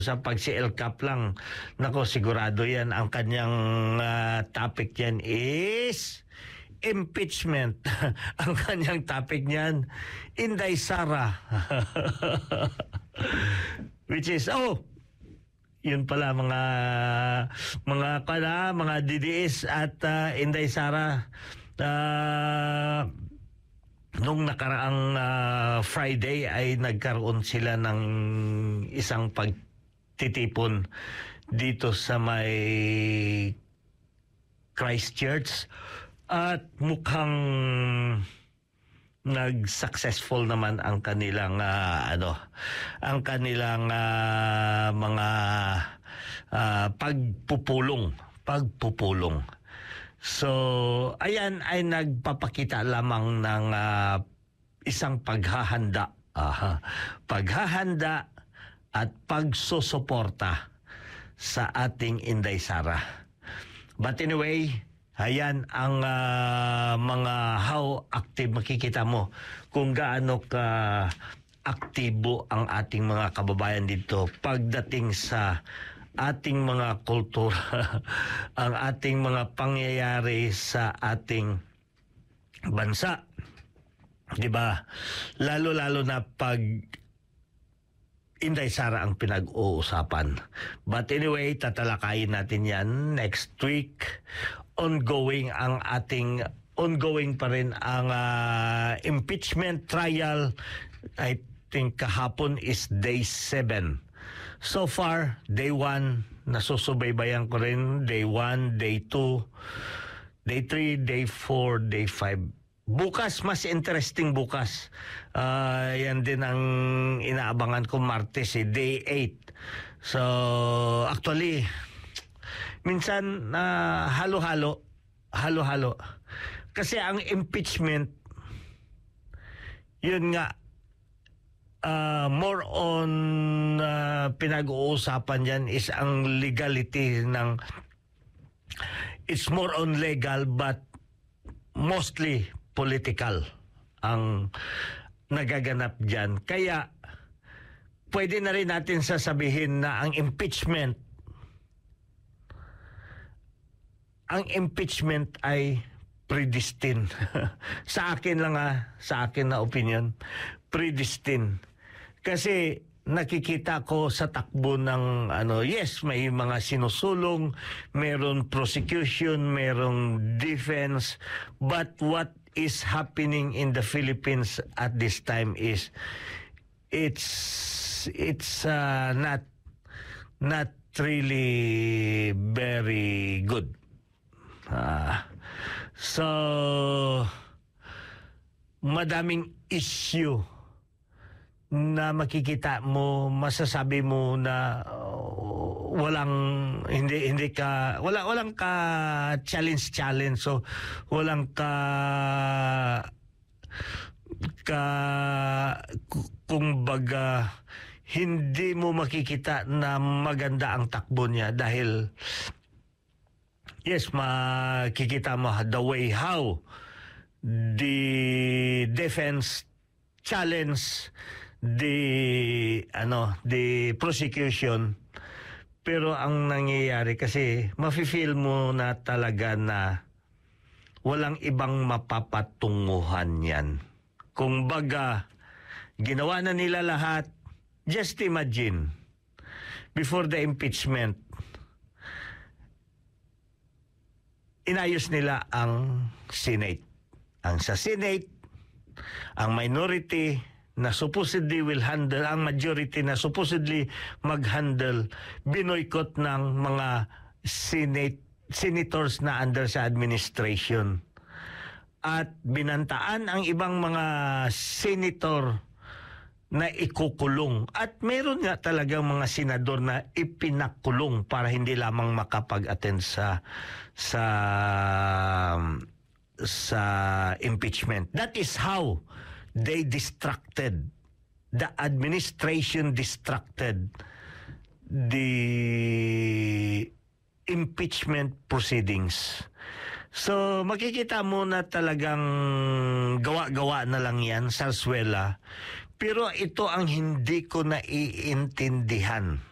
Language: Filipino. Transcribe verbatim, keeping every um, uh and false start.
sa pag si El Cap lang, nako sigurado yan ang kanyang uh, topic yan is impeachment. Ang kanyang topic niyan, Inday Sara. Which is, oh, yun pala mga mga kana, mga D D S at uh, Inday Sara. Uh, nung nakaraang uh, Friday ay nagkaroon sila ng isang pagtitipon dito sa may Christchurch at mukhang nag-successful naman ang kanilang uh, ano ang kanilang uh, mga uh, pagpupulong pagpupulong so ayan ay nagpapakita lamang ng uh, isang paghahanda uh, paghahanda at pagsusuporta sa ating Inday Sara. But anyway, ayan ang uh, mga how active, makikita mo kung gaano ka aktibo ang ating mga kababayan dito pagdating sa ating mga kultura, ang ating mga pangyayari sa ating bansa. 'Di ba? Lalo-lalo na pag Inday Sara ang pinag-uusapan. But anyway, tatalakayin natin yan next week. Ongoing ang ating, ongoing pa rin ang uh, impeachment trial. I think kahapon is day seven. So far, day one, nasusubaybayan ko rin. Day one, day two, day three, day four, day five. Bukas, mas interesting bukas. Uh, yan din ang inaabangan ko Martes, eh, day eight. So, actually, minsan uh, halo-halo, halo-halo. Kasi ang impeachment, yun nga, uh, more on uh, pinag-uusapan yan is ang legality ng, it's more on legal but mostly political ang nagaganap dyan. Kaya, pwede na rin natin sasabihin na ang impeachment, ang impeachment ay predestined. Sa akin lang ha, sa akin na opinion, predestined. Kasi, nakikita ko sa takbo ng ano, yes, may mga sinusulong, meron prosecution, merong defense, but what is happening in the Philippines at this time is it's it's uh, not not really very good. Uh, so madaming issue na makikita mo, masasabi mo na uh, walang hindi hindi ka wala walang ka challenge challenge so walang ka ka kung baga hindi mo makikita na maganda ang takbo niya dahil yes, makikita mo the way how the defense challenge the ano the prosecution, pero ang nangyayari kasi mafe-feel mo na talaga na walang ibang mapapatunguhan yan. Kung baga ginawa na nila lahat, just imagine before the impeachment inayos nila ang Senate. Ang sa Senate, ang minority na supposedly will handle, ang majority na supposedly mag-handle, binoykot ng mga senate, senators na under sa administration. At binantaan ang ibang mga senator na ikukulong. At meron nga talagang mga senador na ipinakulong para hindi lamang makapag-attend sa sa sa impeachment. That is how they distracted, the administration distracted the impeachment proceedings. So makikita mo na talagang gawa-gawa na lang yan, sarswela. Pero ito ang hindi ko naiintindihan.